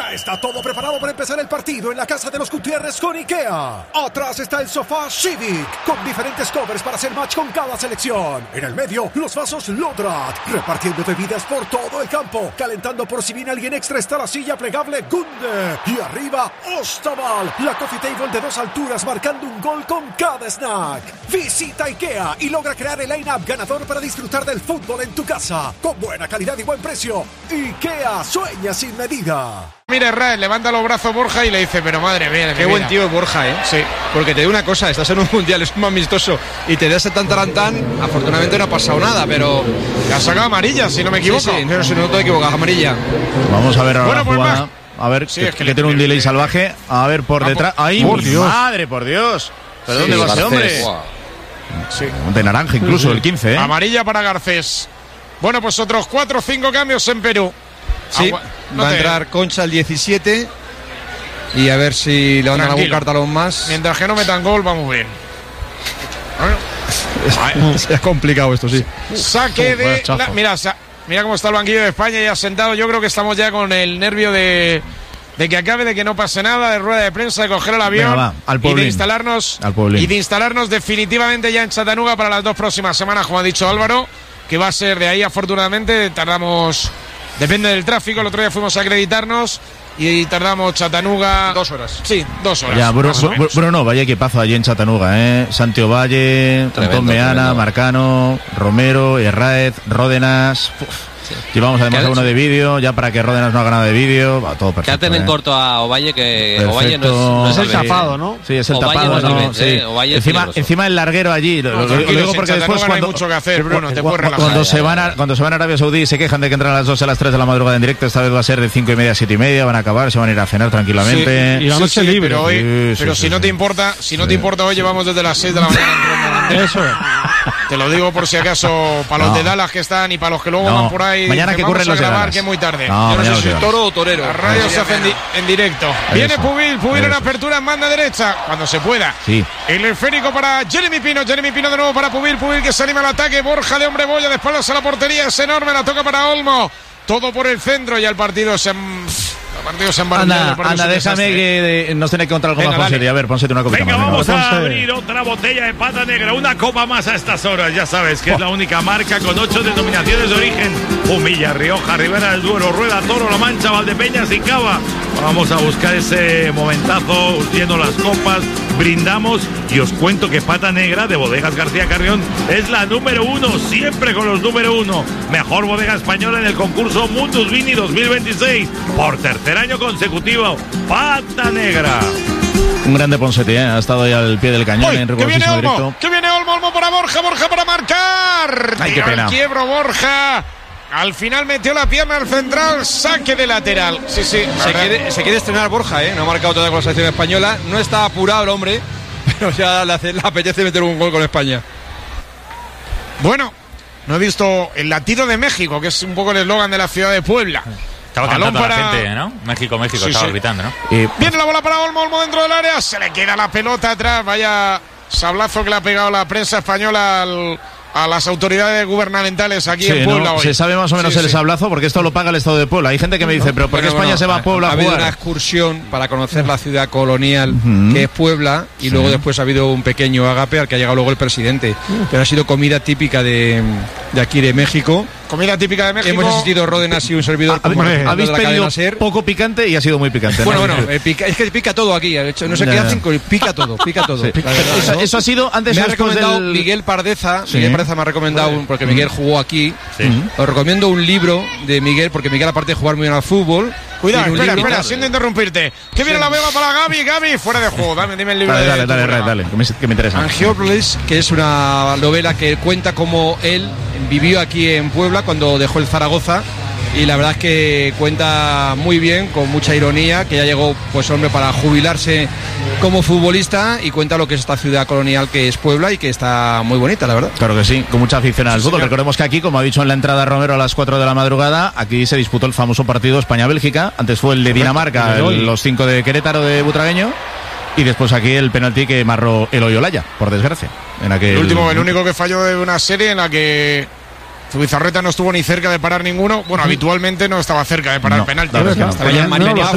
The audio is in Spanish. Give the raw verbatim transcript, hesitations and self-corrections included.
Ya está todo preparado para empezar el partido en la casa de los Gutiérrez con IKEA. Atrás está el sofá Civic, con diferentes covers para hacer match con cada selección. En el medio, los vasos Lodrat, repartiendo bebidas por todo el campo. Calentando por si viene alguien extra está la silla plegable Gunde. Y arriba, Ostaval, la coffee table de dos alturas marcando un gol con cada snack. Visita IKEA y logra crear el line-up ganador para disfrutar del fútbol en tu casa. Con buena calidad y buen precio. IKEA, sueña sin medida. Mira, Israel, levanta los brazos Borja y le dice, pero madre mía, qué buen tío es Borja, ¿eh? Sí. Porque te digo una cosa, estás en un mundial, es un amistoso y te das tan tarantán, afortunadamente no ha pasado nada, pero... Le ha sacado amarilla, si no me equivoco. Sí, sí, no, no, no te equivocas, amarilla. Vamos a ver ahora bueno, la pues jugada. más. A ver, Sí, que, es que que le- tiene un le- delay le- salvaje. A ver, por Ah, detrás. por- ¡Ay, por Dios! madre, por Dios! ¿Pero Sí, dónde va ese Garcés. hombre? Sí. De naranja incluso, el quince, ¿eh? Amarilla para Garcés. Bueno, pues otros cuatro o cinco cambios en Perú. Sí, Agua- no va a te- entrar Concha el diecisiete y a ver si le van a dar algún Tranquilo. cartalón más. Mientras que no metan gol, vamos bien. Es complicado esto, sí. Saque Vaya de... chafa. la- mira, sa- mira cómo está el banquillo de España ya sentado. Yo creo que estamos ya con el nervio de... de que acabe, de que no pase nada, de rueda de prensa, de coger el avión. Venga, va, al y de Pueblín. instalarnos Al Publín. y de instalarnos definitivamente ya en Chattanooga para las dos próximas semanas, como ha dicho Álvaro, que va a ser de ahí. Afortunadamente tardamos, depende del tráfico, el otro día fuimos a acreditarnos y tardamos Chattanooga Dos horas. Sí, dos horas. Ya, Bruno, más o menos. Bruno, vaya equipazo allí en Chattanooga, ¿eh? Santiago Valle, Tremendo, Antón Meana, tremendo. Marcano, Romero, Herráez, Ródenas. Uf. Llevamos además ¿Qué ha uno de vídeo, ya para que Ródenas no haga nada de vídeo. Va todo perfecto. Quédate en ¿eh? corto a Ovalle, que Perfecto. Ovalle no es, no Es el Albert. tapado, ¿no? Sí, es el Ovalle tapado, no es ¿no? Albert, Sí. ¿eh? Ovalle es Encima, peligroso. encima el larguero allí. Lo, No, lo- lo tranquilos, digo en porque después Chattanooga no hay cuando, mucho que hacer, Bruno, te puedes relajar. cuando Ya, se ya, van ya. a, cuando se van a Arabia Saudí se quejan de que entran a las dos, a las tres de la madrugada en directo. Esta vez va a ser de cinco y media a siete y media. Van a acabar, se van a ir a cenar tranquilamente. Sí, y la noche Sí, sí, libre. Pero, hoy, Sí, sí, pero sí, si no sí. te importa, si no Sí. te importa, hoy llevamos desde las seis de la mañana entrando. Eso es. Te lo digo por si acaso para los No. de Dallas que están y para los que luego No. van por ahí. Mañana dicen, que corren vamos a los de grabar, Dallas. que es muy tarde. No, Yo no mañana sé los si de Dallas. Toro o torero. la radio se hace en, di- en directo. Viene Eso. Pubil, Pubil en Eso. apertura en banda derecha, cuando se pueda. Sí. El esférico para Jeremy Pino, Jeremy Pino de nuevo para Pubil, Pubil que se anima al ataque, Borja de hombre boya, de espaldas a la portería, es enorme, la toca para Olmo. Todo por el centro y el partido se... El partido se embarca. Anda, anda, déjame que de- nos tiene que contar algo Venga, más, dale. Ponseti. A ver, Ponseti una copita Venga, más. vamos venga. a abrir otra botella de pata negra, una copa más a estas horas, ya sabes que es la única marca con ocho denominaciones de origen: Humilla, Rioja, Ribera del Duero, Rueda, Toro, La Mancha, Valdepeñas y Cava. Vamos a buscar ese momentazo, lleno las copas, brindamos y os cuento que Pata Negra de Bodegas García Carrión es la número uno, siempre con los número uno. Mejor bodega española en el concurso Mundus Vini dos mil veintiséis, por tercer año consecutivo. Pata Negra. Un grande Ponseti, ¿eh? Ha estado ahí al pie del cañón ¡Uy! en ¡Que viene rigurosísimo Olmo! directo. ¡Que viene Olmo! Olmo para Borja, Borja para marcar. Ay, qué Tira pena. al quiebro Borja. Al final metió la pierna al central, saque de lateral. Sí, sí. la Se verdad. quiere, se quiere estrenar Borja, ¿eh? No ha marcado todavía con la selección española. No está apurado el hombre, pero ya le, hace- le apetece meter un gol con España. Bueno, no he visto el latido de México, que es un poco el eslogan de la ciudad de Puebla. Estaba Balón cantando para- la gente, ¿no? México, México, Sí, estaba sí. gritando, ¿no? Eh, Viene la bola para Olmo, Olmo dentro del área, se le queda la pelota atrás, vaya sablazo que le ha pegado la prensa española al- a las autoridades gubernamentales aquí sí, en Puebla ¿no? hoy. Se sabe más o menos Sí, el sí. sablazo porque esto lo paga el Estado de Puebla. Hay gente que me dice, pero ¿por qué Bueno, España bueno, se va a Puebla ha a habido una jugar? excursión para conocer la ciudad colonial Ujú. que es Puebla y Sí. luego después ha habido un pequeño agape al que ha llegado luego el presidente. Pero ha sido comida típica de, de aquí de México. Comida típica de México. Hemos asistido Ródenas y un servidor como Habéis- representante Habéis de la pedido cadena SER. poco picante y ha sido muy picante. Bueno, ¿no? bueno, eh, pica- es que pica todo aquí. de hecho, no sé Ya, qué ya. hacen, con- pica todo, pica todo. Sí. la verdad, Eso, ¿no? eso ha sido antes Me o ha después recomendado del... Miguel Pardeza. Sí. Miguel Pardeza me ha recomendado, un- porque Miguel jugó aquí. Sí. Os recomiendo un libro de Miguel, porque Miguel, aparte de jugar muy bien al fútbol. Cuidado, tiene un espera, libro- espera, sin interrumpirte. Que viene la bola para Gaby, Gaby, fuera de juego. Dame, dime el libro Dale, de dale, tu dale, programa. dale, dale, que me, que me interesa. Angiópolis, que es una novela que cuenta cómo él vivió aquí en Puebla cuando dejó el Zaragoza. Y la verdad es que cuenta muy bien, con mucha ironía, que ya llegó, pues hombre, para jubilarse como futbolista, y cuenta lo que es esta ciudad colonial que es Puebla y que está muy bonita, la verdad. Claro que sí, con mucha afición al Sí, fútbol. señor. Recordemos que aquí, como ha dicho en la entrada Romero a las cuatro de la madrugada, aquí se disputó el famoso partido España-Bélgica. Antes fue el de Dinamarca, el de hoy. el- los cinco de Querétaro de Butragueño. Y después aquí el penalti que marró el Olaya, por desgracia. En aquel... El último, el único que falló de una serie en la que Zubizarreta no estuvo ni cerca de parar ninguno. Bueno, habitualmente no estaba cerca de parar No, penalti. la verdad es que no. Estaba ya en No, Manila. no,